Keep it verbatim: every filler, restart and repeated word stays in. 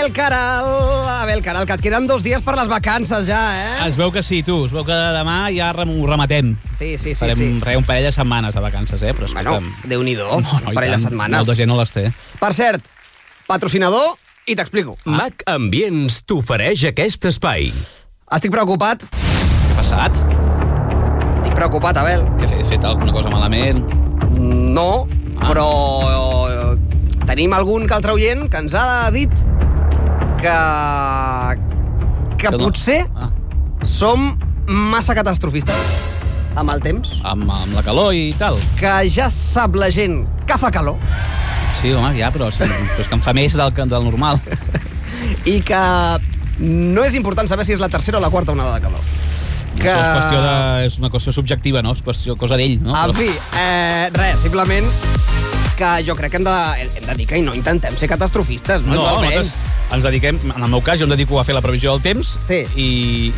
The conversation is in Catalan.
Abel Caral. Abel Caral, que et queden dos dies per les vacances ja, eh? Es veu que sí, tu. Es veu que demà ja rem- ho rematem. Sí, sí, sí. Farem sí. re, un parell de setmanes de vacances, eh? Però Bueno, escolta'm... Déu-n'hi-do, No, no, un i parell de tant. setmanes. Molta gent no les té. Per cert, patrocinador, i t'explico. Ah. Mac Ambients t'ofereix aquest espai. Estic preocupat. Què ha passat? Estic preocupat, Abel. Que he fet alguna cosa malament? No, Ah. però eh, tenim algun que altre oient que ens ha dit que, que Que no. potser Ah, som massa catastrofistes amb el temps, amb, amb la calor i tal. que ja sap la gent que fa calor Sí, home, ja, però, sí, però és que em fa més del, que- del normal. i que no és important saber si és la tercera o la quarta onada de calor. Que... Això és, qüestió de, és una qüestió subjectiva, no? És qüestió, cosa d'ell, no? En Però- fi, eh, res, simplement que jo crec que hem de, hem de dir que no intentem ser catastrofistes, no? No, Igualment. nosaltres ens dediquem, en el meu cas, jo em dedico a fer la previsió del temps Sí. i,